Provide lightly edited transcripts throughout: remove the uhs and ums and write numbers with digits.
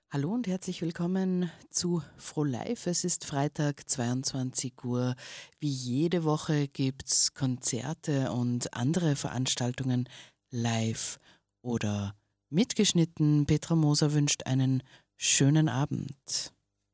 Hallo und herzlich willkommen zu Frohlife. Es ist Freitag, 22 Uhr. Wie jede Woche gibt's Konzerte und andere Veranstaltungen live oder mitgeschnitten. Petra Moser wünscht einen schönen Abend.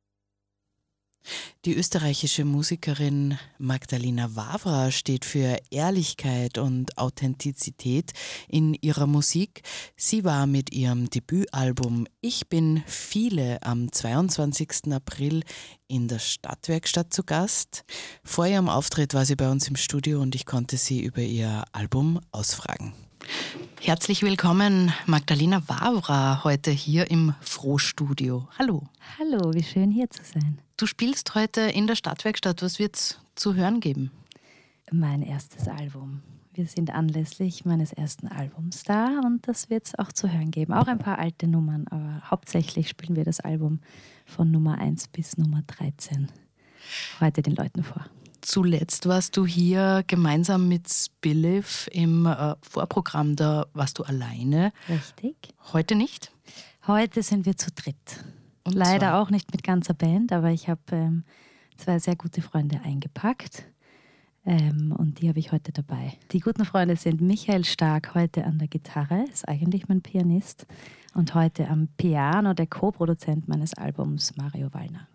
Die österreichische Musikerin Magdalena Wawra steht für Ehrlichkeit und Authentizität in ihrer Musik. Sie war mit ihrem Debütalbum Ich bin viele am 22. April in der Stadtwerkstatt zu Gast. Vor ihrem Auftritt war sie bei uns im Studio und ich konnte sie über ihr Album ausfragen. Herzlich willkommen, Magdalena Wawra, heute hier im Frohstudio. Hallo. Hallo, wie schön hier zu sein. Du spielst heute in der Stadtwerkstatt. Was wird's zu hören geben? Mein erstes Album. Wir sind anlässlich meines ersten Albums da und das wird es auch zu hören geben. Auch ein paar alte Nummern, aber hauptsächlich spielen wir das Album von Nummer 1 bis Nummer 13 heute den Leuten vor. Zuletzt warst du hier gemeinsam mit Spiliv im Vorprogramm. Da warst du alleine. Richtig. Heute nicht? Heute sind wir zu dritt. Und Leider zwar? auch nicht mit ganzer Band, aber ich habe zwei sehr gute Freunde eingepackt. Und die habe ich heute dabei. Die guten Freunde sind Michael Stark heute an der Gitarre, ist eigentlich mein Pianist, und heute am Piano der Co-Produzent meines Albums, Mario Wallner.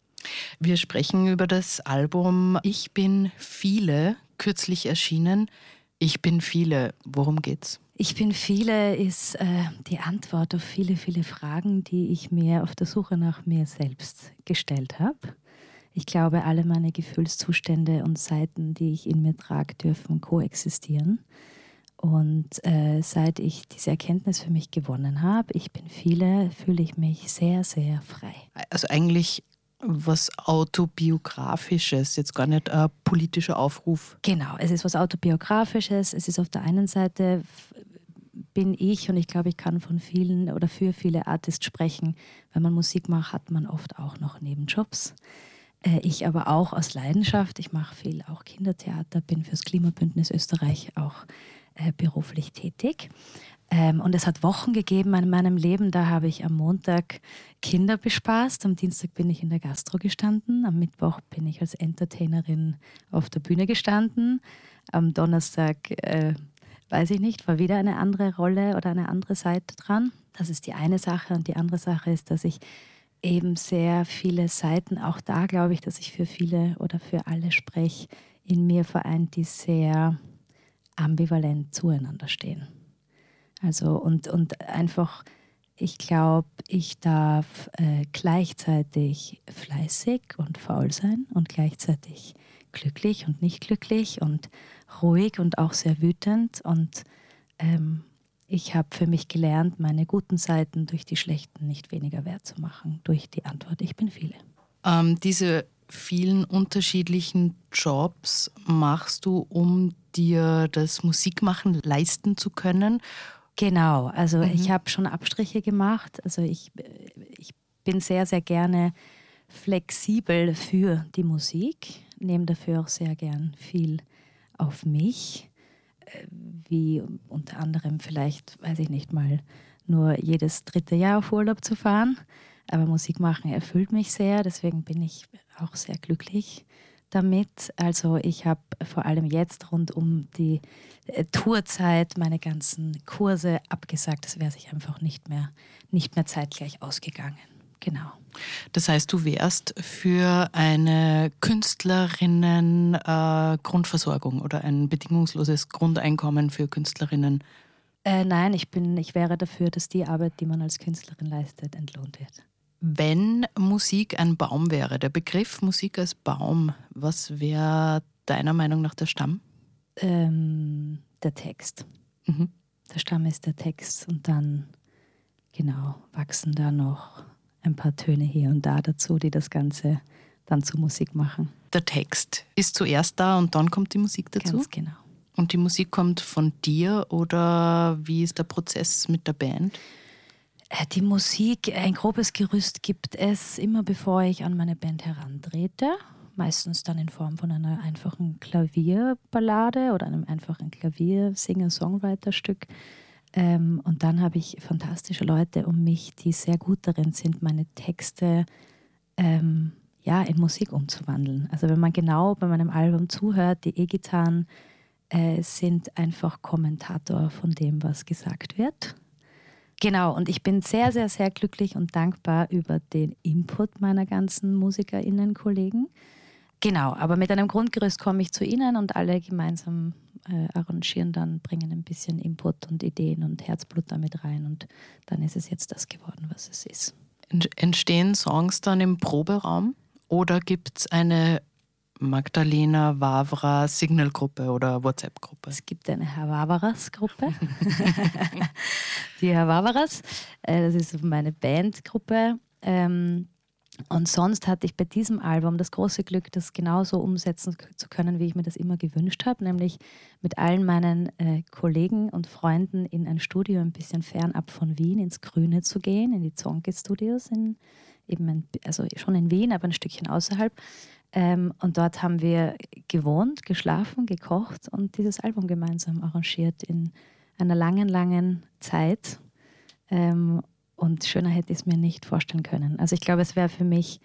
Wir sprechen über das Album Ich bin viele, kürzlich erschienen. Ich bin viele. Worum geht's? Ich bin viele ist die Antwort auf viele, viele Fragen, die ich mir auf der Suche nach mir selbst gestellt habe. Ich glaube, alle meine Gefühlszustände und Seiten, die ich in mir trage, dürfen koexistieren. Und seit ich diese Erkenntnis für mich gewonnen habe, ich bin viele, fühle ich mich sehr, sehr frei. Also eigentlich was Autobiografisches, jetzt gar nicht ein politischer Aufruf. Genau, es ist was Autobiografisches. Es ist auf der einen Seite bin ich, und ich glaube, ich kann von vielen oder für viele Artists sprechen, wenn man Musik macht, hat man oft auch noch Nebenjobs. Ich aber auch aus Leidenschaft, ich mache viel auch Kindertheater, bin fürs Klimabündnis Österreich auch beruflich tätig. Und es hat Wochen gegeben in meinem Leben, da habe ich am Montag Kinder bespaßt, am Dienstag bin ich in der Gastro gestanden, am Mittwoch bin ich als Entertainerin auf der Bühne gestanden, am Donnerstag, weiß ich nicht, war wieder eine andere Rolle oder eine andere Seite dran. Das ist die eine Sache, und die andere Sache ist, dass ich eben sehr viele Seiten, auch da glaube ich, dass ich für viele oder für alle spreche, in mir vereint, die sehr ambivalent zueinander stehen. Also und einfach, ich glaube, ich darf gleichzeitig fleißig und faul sein und gleichzeitig glücklich und nicht glücklich und ruhig und auch sehr wütend. Und ich habe für mich gelernt, meine guten Seiten durch die schlechten nicht weniger wert zu machen, durch die Antwort, ich bin viele. Diese vielen unterschiedlichen Jobs machst du, um dir das Musikmachen leisten zu können? Genau, also ich habe schon Abstriche gemacht. Also ich bin sehr, sehr gerne flexibel für die Musik, nehme dafür auch sehr gern viel auf mich, wie unter anderem vielleicht, weiß ich nicht mal, nur jedes dritte Jahr auf Urlaub zu fahren. Aber Musik machen erfüllt mich sehr, deswegen bin ich auch sehr glücklich damit. Also ich habe vor allem jetzt rund um die Tourzeit meine ganzen Kurse abgesagt. Das wäre sich einfach nicht mehr zeitgleich ausgegangen. Genau. Das heißt, du wärst für eine Künstlerinnen Grundversorgung oder ein bedingungsloses Grundeinkommen für Künstlerinnen? Nein, ich wäre dafür, dass die Arbeit, die man als Künstlerin leistet, entlohnt wird. Wenn Musik ein Baum wäre, der Begriff Musik als Baum, was wäre deiner Meinung nach der Stamm? Der Text. Mhm. Der Stamm ist der Text, und dann, genau, wachsen da noch ein paar Töne hier und da dazu, die das Ganze dann zu Musik machen. Der Text ist zuerst da und dann kommt die Musik dazu? Ganz genau. Und die Musik kommt von dir, oder wie ist der Prozess mit der Band? Die Musik, ein grobes Gerüst gibt es immer, bevor ich an meine Band herantrete. Meistens dann in Form von einer einfachen Klavierballade oder einem einfachen Klavier-Singer-Songwriter-Stück. Und dann habe ich fantastische Leute um mich, die sehr gut darin sind, meine Texte in Musik umzuwandeln. Also wenn man genau bei meinem Album zuhört, die E-Gitarren sind einfach Kommentator von dem, was gesagt wird. Genau, und ich bin sehr, sehr, sehr glücklich und dankbar über den Input meiner ganzen MusikerInnen-Kollegen. Genau, aber mit einem Grundgerüst komme ich zu Ihnen und alle gemeinsam arrangieren dann, bringen ein bisschen Input und Ideen und Herzblut damit rein und dann ist es jetzt das geworden, was es ist. Entstehen Songs dann im Proberaum oder gibt es eine Magdalena Vavra Signalgruppe oder WhatsApp-Gruppe? Es gibt eine Herr Vavaras-Gruppe. Die Herr Vavaras, das ist meine Bandgruppe. Und sonst hatte ich bei diesem Album das große Glück, das genauso umsetzen zu können, wie ich mir das immer gewünscht habe, nämlich mit allen meinen Kollegen und Freunden in ein Studio ein bisschen fernab von Wien ins Grüne zu gehen, in die Zonke Studios, also schon in Wien, aber ein Stückchen außerhalb. Und dort haben wir gewohnt, geschlafen, gekocht und dieses Album gemeinsam arrangiert in einer langen, langen Zeit. Und schöner hätte ich es mir nicht vorstellen können. Also ich glaube, es wäre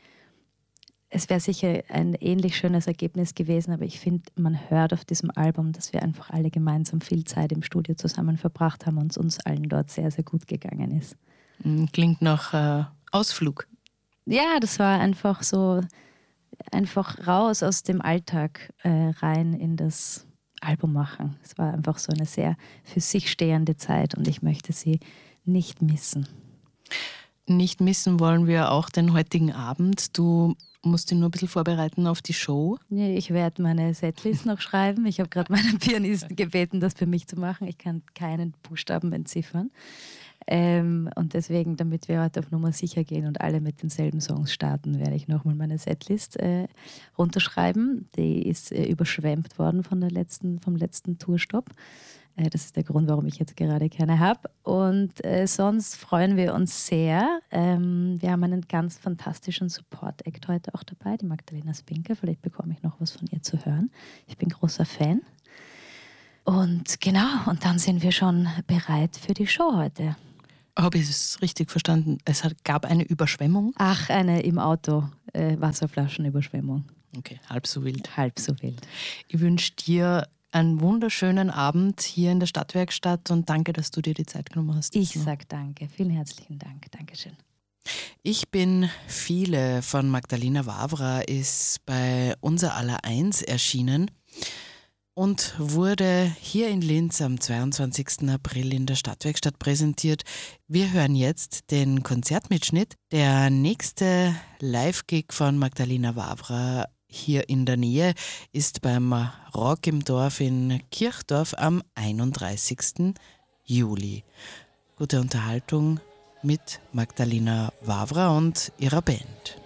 sicher ein ähnlich schönes Ergebnis gewesen, aber ich finde, man hört auf diesem Album, dass wir einfach alle gemeinsam viel Zeit im Studio zusammen verbracht haben und uns allen dort sehr, sehr gut gegangen ist. Klingt nach Ausflug. Ja, das war einfach so, einfach raus aus dem Alltag rein in das Album machen. Es war einfach so eine sehr für sich stehende Zeit und ich möchte sie nicht missen. Nicht missen wollen wir auch den heutigen Abend. Du musst dich nur ein bisschen vorbereiten auf die Show. Ja, ich werde meine Setlist noch schreiben. Ich habe gerade meinen Pianisten gebeten, das für mich zu machen. Ich kann keinen Buchstaben entziffern. Und deswegen, damit wir heute auf Nummer sicher gehen und alle mit denselben Songs starten, werde ich nochmal meine Setlist runterschreiben. Die ist überschwemmt worden vom letzten Tourstopp. Das ist der Grund, warum ich jetzt gerade keine habe. Und sonst freuen wir uns sehr. Wir haben einen ganz fantastischen Support-Act heute auch dabei, die Magdalena Spinker. Vielleicht bekomme ich noch was von ihr zu hören. Ich bin großer Fan. Und genau, und dann sind wir schon bereit für die Show heute. Habe ich es richtig verstanden? Gab eine Überschwemmung? Ach, eine im Auto, Wasserflaschenüberschwemmung. Okay, halb so wild. Halb so wild. Ich wünsche dir einen wunderschönen Abend hier in der Stadtwerkstatt und danke, dass du dir die Zeit genommen hast. Ich sage danke. Vielen herzlichen Dank. Dankeschön. Ich bin viele von Magdalena Vavra ist bei Unser aller Eins erschienen und wurde hier in Linz am 22. April in der Stadtwerkstatt präsentiert. Wir hören jetzt den Konzertmitschnitt. Der nächste Live-Gig von Magdalena Vavra hier in der Nähe ist beim Rock im Dorf in Kirchdorf am 31. Juli. Gute Unterhaltung mit Magdalena Vavra und ihrer Band.